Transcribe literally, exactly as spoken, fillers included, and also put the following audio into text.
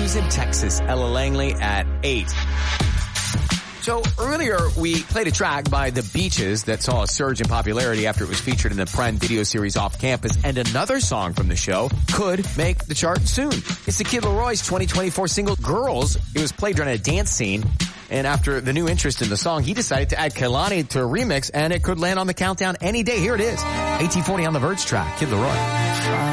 News in Texas, Ella Langley at eight. So earlier we played a track by The Beaches that saw a surge in popularity after it was featured in the Prime Video series Off Campus, and another song from the show could make the chart soon. It's the Kid Leroy's twenty twenty-four single Girls. It was played during a dance scene, and after the new interest in the song, he decided to add Kehlani to a remix, and it could land on the countdown any day. Here it is, eighteen forty on the Verge track, Kid Leroy.